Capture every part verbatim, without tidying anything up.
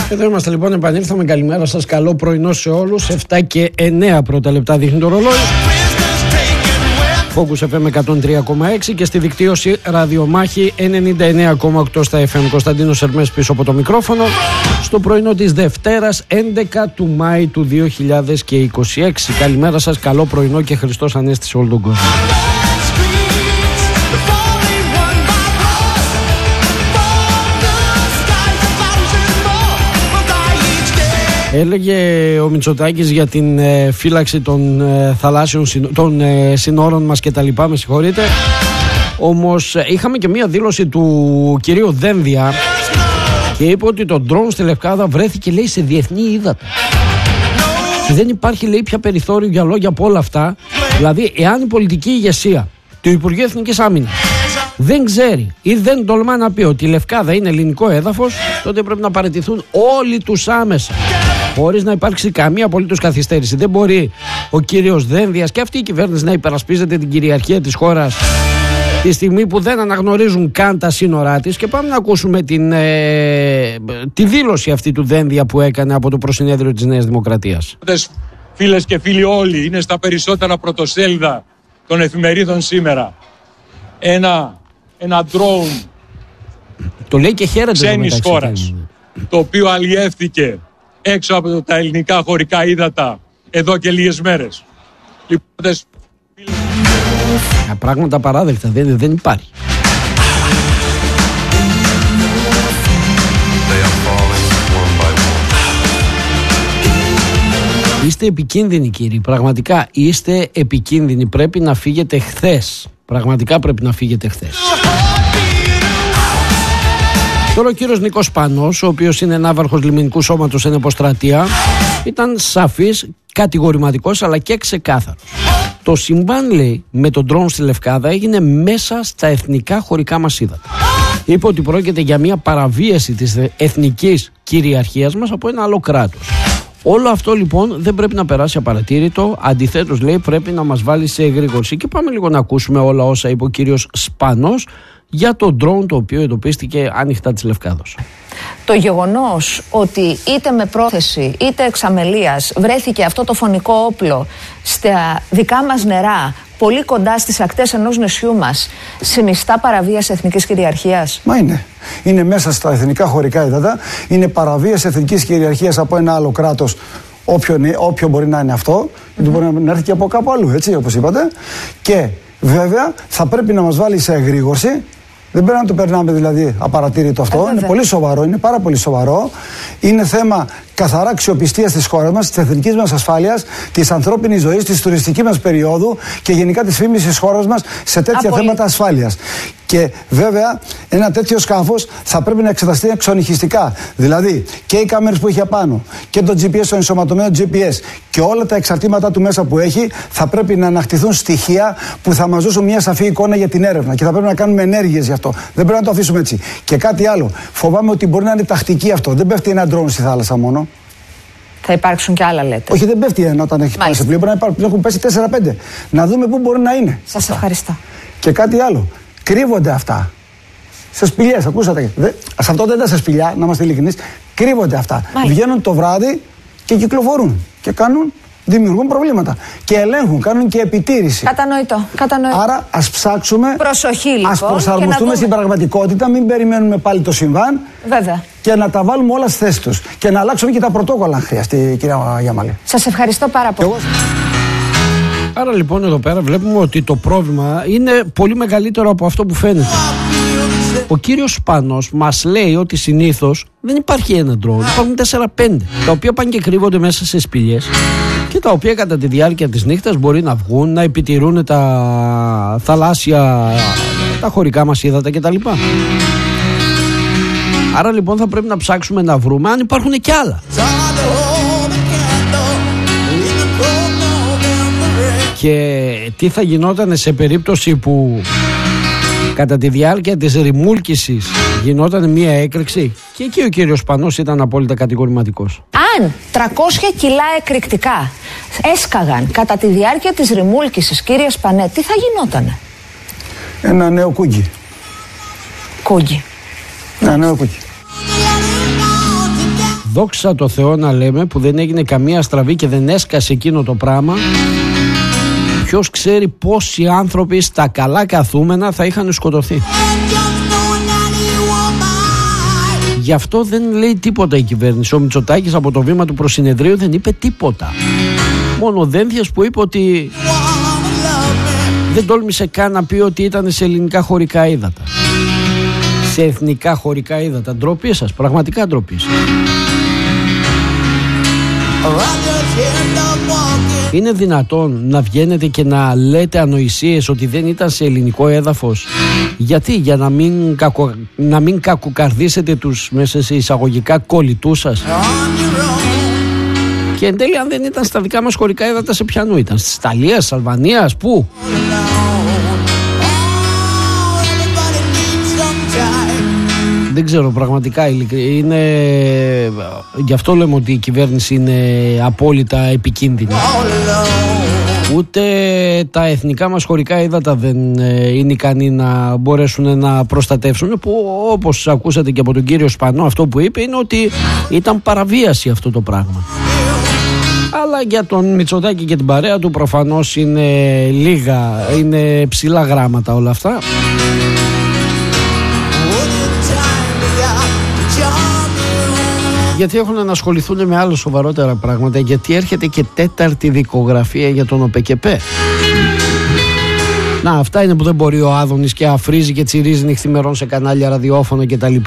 Εδώ είμαστε λοιπόν, επανήλθαμε. Καλημέρα σας, καλό πρωινό σε όλους. εφτά και εννέα πρώτα λεπτά δείχνει το ρολόι. Focus εφ εμ εκατόν τρία κόμμα έξι και στη δικτύωση Ραδιομάχη ενενήντα εννέα κόμμα οκτώ στα εφ εμ. Κωνσταντίνος Ερμές πίσω από το μικρόφωνο. Στο πρωινό της Δευτέρας έντεκα του Μάη του δύο χιλιάδες είκοσι έξι. Καλημέρα σας, καλό πρωινό και Χριστός Ανέστη σε όλο τον κόσμο. Έλεγε ο Μητσοτάκης για την ε, φύλαξη των ε, θαλάσσιων συνο, των ε, συνόρων μας και τα λοιπά, με συγχωρείτε. Όμως ε, είχαμε και μία δήλωση του κυρίου Δένδια και είπε ότι το ντρόουν στη Λευκάδα βρέθηκε, λέει, σε διεθνή ύδατα. Και δεν υπάρχει, λέει, πια περιθώριο για λόγια από όλα αυτά. Δηλαδή, εάν η πολιτική ηγεσία του Υπουργείου Εθνικής Άμυνας δεν ξέρει ή δεν τολμά να πει ότι η Λευκάδα είναι ελληνικό έδαφος, τότε πρέπει να παραιτηθούν όλοι τους άμεσα, χωρίς να υπάρξει καμία απολύτως καθυστέρηση. Δεν μπορεί ο κύριος Δένδιας και αυτή η κυβέρνηση να υπερασπίζεται την κυριαρχία της χώρας τη στιγμή που δεν αναγνωρίζουν καν τα σύνορά της. Και πάμε να ακούσουμε την, ε, τη δήλωση αυτή του Δένδια που έκανε από το προσυνέδριο της Νέας Δημοκρατίας. Φίλες και φίλοι, όλοι είναι στα περισσότερα πρωτοσέλιδα των εφημερίδων σήμερα. Ένα, ένα drone το λέει και χαίρεται ξένης χώρας, το οποίο αλλιεύθηκε έξω από τα ελληνικά χωρικά ύδατα εδώ και λίγες μέρες. Λοιπόν, πράγματα παράδεκτα, δεν, δεν υπάρχει. Είστε επικίνδυνοι, κύριοι, πραγματικά είστε επικίνδυνοι. Πρέπει να φύγετε χθες. Πραγματικά πρέπει να φύγετε χθες. Τώρα ο κύριος Νίκος Σπανός, ο οποίος είναι ναύαρχος λιμενικού σώματος στην Εποστρατεία, ήταν σαφής, κατηγορηματικός αλλά και ξεκάθαρος. Το συμβάν, λέει, με τον ντρόουν στη Λευκάδα έγινε μέσα στα εθνικά χωρικά μας ύδατα. Είπε ότι πρόκειται για μια παραβίαση της εθνικής κυριαρχίας μας από ένα άλλο κράτος. Όλο αυτό λοιπόν δεν πρέπει να περάσει απαρατήρητο. Αντιθέτως, λέει, πρέπει να μας βάλει σε εγρήγορση. Και πάμε λίγο να ακούσουμε όλα όσα είπε ο κύριος Σπανός για το ντρόουν το οποίο εντοπίστηκε άνοιχτα της Λευκάδος. Το γεγονός ότι είτε με πρόθεση είτε εξ αμελίας βρέθηκε αυτό το φωνικό όπλο στα δικά μας νερά, πολύ κοντά στις ακτές ενός νησιού μας, συνιστά παραβίαση εθνικής κυριαρχίας? Μα είναι. Είναι μέσα στα εθνικά χωρικά ύδατα. Είναι παραβίαση εθνικής κυριαρχίας από ένα άλλο κράτος, όποιο, όποιο μπορεί να είναι αυτό. Mm-hmm. Μπορεί να έρθει και από κάπου αλλού, έτσι, όπως είπατε. Και βέβαια θα πρέπει να μας βάλει σε εγρήγορση. Δεν πρέπει να το περνάμε δηλαδή απαρατήρητο αυτό. Ε, είναι πολύ σοβαρό, είναι πάρα πολύ σοβαρό. Είναι θέμα καθαρά αξιοπιστίας της χώρας μας, της εθνικής μας ασφάλειας, της ανθρώπινης ζωής, της τουριστικής μας περίοδου και γενικά της φήμης της χώρας μας σε τέτοια Απολύ. θέματα ασφάλειας. Και βέβαια ένα τέτοιο σκάφος θα πρέπει να εξεταστεί εξονυχιστικά. Δηλαδή και οι κάμερες που έχει απάνω και το τζι πι ες, το ενσωματωμένο τζι πι ες και όλα τα εξαρτήματα του μέσα που έχει, θα πρέπει να ανακτηθούν στοιχεία που θα μας δώσουν μια σαφή εικόνα για την έρευνα και θα πρέπει να κάνουμε ενέργειες γι' αυτό. Δεν πρέπει να το αφήσουμε έτσι. Και κάτι άλλο. Φοβάμαι ότι μπορεί να είναι τακτική αυτό. Δεν πέφτει ένα ντρόουν στη θάλασσα μόνο. Θα υπάρξουν και άλλα, λέτε? Όχι, δεν πέφτει ένα όταν έχει πάει σε πλοίο. Μπορεί να υπάρχουν, έχουν πέσει τέσσερα πέντε. Να δούμε πού μπορεί να είναι. Σας ευχαριστώ. Και κάτι άλλο. Κρύβονται αυτά. Σε σπηλιές, ακούσατε. Δε, σε αυτό δεν ήταν σε σπηλιά, να είμαστε ειλικρινείς. Κρύβονται αυτά. Μάλιστα. Βγαίνουν το βράδυ και κυκλοφορούν. Και κάνουν, δημιουργούν προβλήματα. Και ελέγχουν, κάνουν και επιτήρηση. Κατανοητό. Κατανοητό. Άρα ας ψάξουμε. Προσοχή, λοιπόν. Ας προσαρμοστούμε στην πραγματικότητα. Μην περιμένουμε πάλι το συμβάν. Βέβαια. Και να τα βάλουμε όλα στις θέσεις τους. Και να αλλάξουμε και τα πρωτόκολλα, αν χρειαστεί, κυρία Γιαμάλη. Σας ευχαριστώ πάρα πολύ. Άρα λοιπόν εδώ πέρα βλέπουμε ότι το πρόβλημα είναι πολύ μεγαλύτερο από αυτό που φαίνεται. Ο κύριος Σπανός μας λέει ότι συνήθως δεν υπάρχει ένα ντρόουν, υπάρχουν τέσσερα πέντε, τα οποία πάνε και κρύβονται μέσα σε σπηλιές και τα οποία κατά τη διάρκεια της νύχτας μπορεί να βγουν, να επιτηρούν τα θαλάσσια, τα χωρικά μας ύδατα κτλ. Άρα λοιπόν θα πρέπει να ψάξουμε να βρούμε αν υπάρχουν και άλλα. Και τι θα γινόταν σε περίπτωση που κατά τη διάρκεια της ρημούλκησης γινόταν μία έκρηξη? Και εκεί ο κύριος Σπανός ήταν απόλυτα κατηγορηματικός. Αν τριακόσια κιλά εκρηκτικά έσκαγαν κατά τη διάρκεια της ρημούλκησης, κύριε Σπανέ, τι θα γινότανε? Ένα νέο κούγκι. Κούγκι. Ένα νέο κούγκι. δόξα τω Θεώ να λέμε, που δεν έγινε καμία στραβή και δεν έσκασε εκείνο το πράγμα. Ποιος ξέρει πόσοι άνθρωποι στα καλά καθούμενα θα είχαν σκοτωθεί. Γι' αυτό δεν λέει τίποτα η κυβέρνηση. Ο Μητσοτάκης από το βήμα του προσυνεδρίου δεν είπε τίποτα. Μόνο ο Δένδιας που είπε ότι δεν τόλμησε καν να πει ότι ήταν σε ελληνικά χωρικά ύδατα. Σε εθνικά χωρικά ύδατα. Ντροπή σας, πραγματικά ντροπή σας. Είναι δυνατόν να βγαίνετε και να λέτε ανοησίες ότι δεν ήταν σε ελληνικό έδαφος? Γιατί? Για να μην, κακο, να μην κακοκαρδίσετε τους μέσα σε εισαγωγικά κολλητούς σας? Και εν τέλει, αν δεν ήταν στα δικά μας χωρικά ύδατα, σε ποιανού ήταν? Στις Ιταλίας, της Αλβανίας, πού? Δεν ξέρω πραγματικά, είναι... γι' αυτό λέμε ότι η κυβέρνηση είναι απόλυτα επικίνδυνη. Ούτε τα εθνικά μας χωρικά ύδατα δεν είναι ικανοί να μπορέσουν να προστατεύσουν, που όπως ακούσατε και από τον κύριο Σπανό, αυτό που είπε είναι ότι ήταν παραβίαση αυτό το πράγμα. Αλλά για τον Μητσοτάκη και την παρέα του προφανώς είναι λίγα, είναι ψηλά γράμματα όλα αυτά. Γιατί έχουν να ασχοληθούν με άλλα σοβαρότερα πράγματα, γιατί έρχεται και τέταρτη δικογραφία για τον ΟΠΕΚΕΠΕ. Να, αυτά είναι που δεν μπορεί ο Άδωνης και αφρίζει και τσιρίζει νυχθημερών σε κανάλια, ραδιόφωνο κτλ.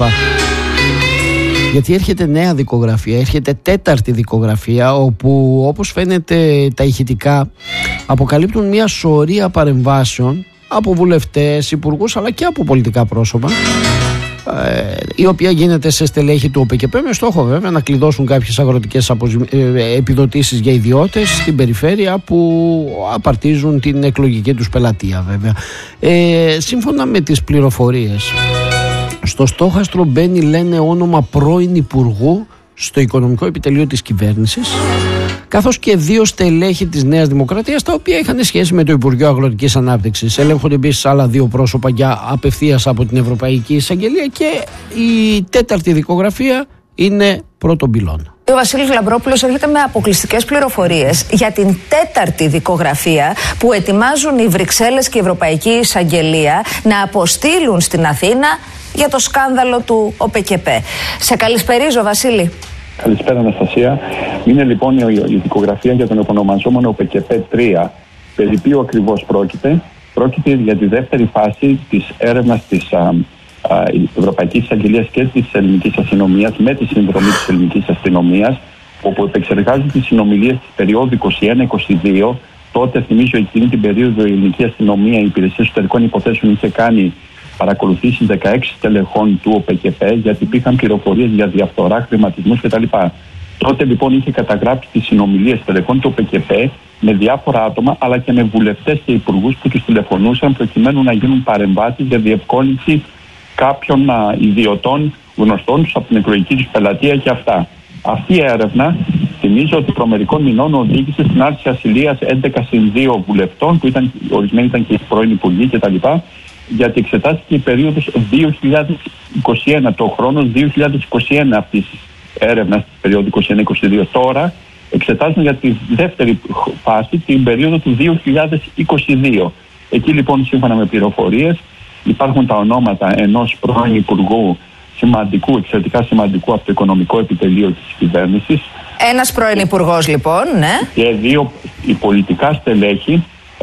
Γιατί έρχεται νέα δικογραφία, έρχεται τέταρτη δικογραφία, όπου όπως φαίνεται τα ηχητικά αποκαλύπτουν μια σωρία παρεμβάσεων από βουλευτές, υπουργούς αλλά και από πολιτικά πρόσωπα, η οποία γίνεται σε στελέχη του ΟΠΕΚΕΠΕ, με στόχο βέβαια να κλειδώσουν κάποιες αγροτικές αποζημ... επιδοτήσεις για ιδιώτες στην περιφέρεια που απαρτίζουν την εκλογική τους πελατεία βέβαια. Ε, σύμφωνα με τις πληροφορίες, στο στόχαστρο μπαίνει, λένε, όνομα πρώην υπουργού στο οικονομικό επιτελείο της κυβέρνησης, καθώς και δύο στελέχη της Νέας Δημοκρατίας, τα οποία είχαν σχέση με το Υπουργείο Αγροτικής Ανάπτυξης. Ελέγχονται επίσης άλλα δύο πρόσωπα για απευθείας από την Ευρωπαϊκή Εισαγγελία και η τέταρτη δικογραφία είναι πρώτον πυλώνα. Ο Βασίλης Λαμπρόπουλος έρχεται με αποκλειστικές πληροφορίες για την τέταρτη δικογραφία που ετοιμάζουν οι Βρυξέλλες και η Ευρωπαϊκή Εισαγγελία να αποστείλουν στην Αθήνα για το σκάνδαλο του ΟΠΕΚΕΠΕ. Σε καλησπερίζω, Βασίλη. Καλησπέρα, Αναστασία. Είναι λοιπόν η δικογραφία για τον επωνομαζόμενο ΟΠΕΚΕΠΕ τρία. Περί ποιου ακριβώς πρόκειται? Πρόκειται για τη δεύτερη φάση της έρευνας της α, α, Ευρωπαϊκής Εισαγγελίας και της ελληνικής αστυνομίας με τη συνδρομή της ελληνικής αστυνομίας, όπου επεξεργάζουν τις συνομιλίες της περίοδου είκοσι ένα είκοσι δύο. Τότε, θυμίζω, εκείνη την περίοδο η ελληνική αστυνομία, η Υπηρεσία Εσωτερικών Υποθέσεων, είχε κάνει παρακολουθήσεις δεκαέξι στελεχών του ΟΠΕΚΕΠΕ, γιατί υπήρχαν πληροφορίες για διαφθορά, χρηματισμούς κτλ. Τότε λοιπόν είχε καταγράψει τις συνομιλίες στελεχών του ΟΠΕΚΕΠΕ με διάφορα άτομα, αλλά και με βουλευτές και υπουργούς που τους τηλεφωνούσαν προκειμένου να γίνουν παρεμβάσεις για διευκόλυνση κάποιων α, ιδιωτών γνωστών τους από την εκλογική τους πελατεία και αυτά. Αυτή η έρευνα, θυμίζω ότι προμερικών μηνών οδήγησε στην άρση ασυλίας έντεκα συν δύο βουλευτών, που ήταν, ορισμένοι ήταν και οι πρώην υπουργοί κτλ. Γιατί εξετάστηκε η περίοδος δύο χιλιάδες είκοσι ένα, το χρόνο δύο χιλιάδες είκοσι ένα αυτής της έρευνας, της περίοδου είκοσι ένα είκοσι δύο. Τώρα εξετάζουν για τη δεύτερη φάση την περίοδο του δύο χιλιάδες είκοσι δύο. Εκεί λοιπόν, σύμφωνα με πληροφορίες, υπάρχουν τα ονόματα ενός πρώην υπουργού σημαντικού, εξαιρετικά σημαντικού από το οικονομικό επιτελείο της κυβέρνησης. Ένας πρώην υπουργός λοιπόν, ναι. Και δύο οι πολιτικά στελέχη,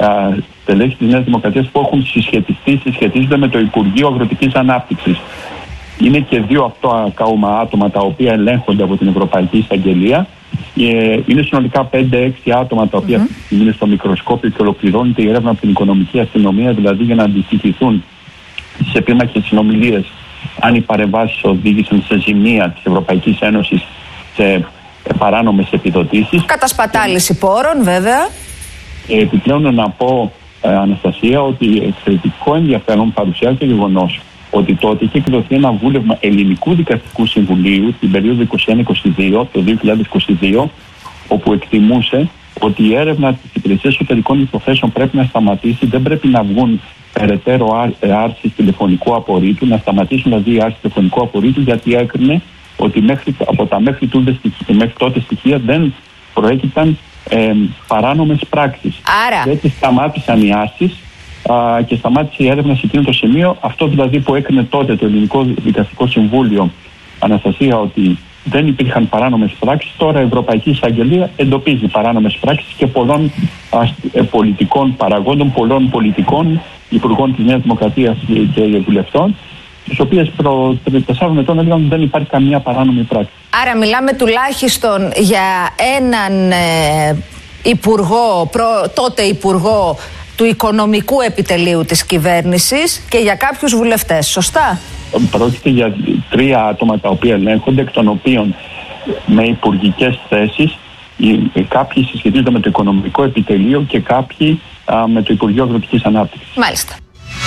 στελέχη της Νέας Δημοκρατίας που έχουν συσχετιστεί, συσχετίζονται με το Υπουργείο Αγροτικής Ανάπτυξης. Είναι και δύο αυτό ακόμα άτομα τα οποία ελέγχονται από την Ευρωπαϊκή Εισαγγελία. Είναι συνολικά πέντε έξι άτομα τα οποία mm-hmm. είναι στο μικροσκόπιο και ολοκληρώνεται η έρευνα από την Οικονομική Αστυνομία, δηλαδή για να αντιστοιχηθούν στις επίμαχες συνομιλίες αν οι παρεμβάσεις οδήγησαν σε ζημία της Ευρωπαϊκής Ένωσης σε παράνομες επιδοτήσεις. Κατασπατάληση πόρων, βέβαια. Επιπλέον να πω, ε, Αναστασία, ότι εξαιρετικό ενδιαφέρον παρουσιάζει το γεγονός ότι τότε είχε εκδοθεί ένα βούλευμα Ελληνικού Δικαστικού Συμβουλίου την περίοδο είκοσι ένα είκοσι δύο, το δύο χιλιάδες είκοσι δύο, όπου εκτιμούσε ότι η έρευνα της Υπηρεσίας Εσωτερικών Υποθέσεων πρέπει να σταματήσει, δεν πρέπει να βγουν περαιτέρω άρσεις τηλεφωνικού απορρίτου, να σταματήσουν δηλαδή οι άρσεις τηλεφωνικού απορρίτου, γιατί έκρινε ότι μέχρι, από τα μέχρι, τούτε, μέχρι τότε στοιχεία δεν προέκυπταν ε, παράνομες πράξεις. Άρα. Έτσι σταμάτησαν οι άσεις α, και σταμάτησε η έρευνα σε εκείνο το σημείο. Αυτό δηλαδή που έκρινε τότε το Ελληνικό Δικαστικό Συμβούλιο, Αναστασία, ότι δεν υπήρχαν παράνομες πράξεις, τώρα η Ευρωπαϊκή Εισαγγελία εντοπίζει παράνομες πράξεις και πολλών α, πολιτικών παραγόντων, πολλών πολιτικών υπουργών της Νέας Δημοκρατίας και, και βουλευτών, τις οποίες προ τεσσάρων ετών έλεγαν ότι δεν υπάρχει καμία παράνομη πράξη. Άρα μιλάμε τουλάχιστον για έναν ε, υπουργό, προ, τότε υπουργό του οικονομικού επιτελείου της κυβέρνησης και για κάποιους βουλευτές, σωστά? Πρόκειται για τρία άτομα τα οποία ελέγχονται, εκ των οποίων με υπουργικές θέσεις κάποιοι συσχετίζονται με το οικονομικό επιτελείο και κάποιοι α, με το Υπουργείο Αγροτικής Ανάπτυξης. Μάλιστα.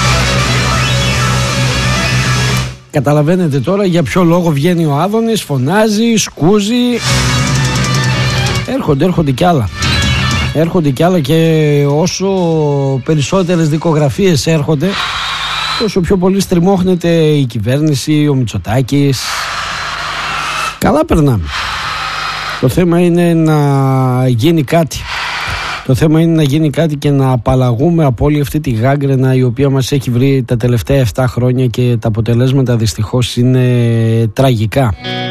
Καταλαβαίνετε τώρα για ποιο λόγο βγαίνει ο Άδωνης, φωνάζει, σκούζει. Έρχονται, έρχονται κι άλλα. Έρχονται κι άλλα και όσο περισσότερες δικογραφίες έρχονται, τόσο πιο πολύ στριμώχνεται η κυβέρνηση, ο Μητσοτάκης. Καλά περνάμε. Το θέμα είναι να γίνει κάτι. Το θέμα είναι να γίνει κάτι και να απαλλαγούμε από όλη αυτή τη γάγκρενα η οποία μας έχει βρει τα τελευταία επτά χρόνια και τα αποτελέσματα δυστυχώς είναι τραγικά.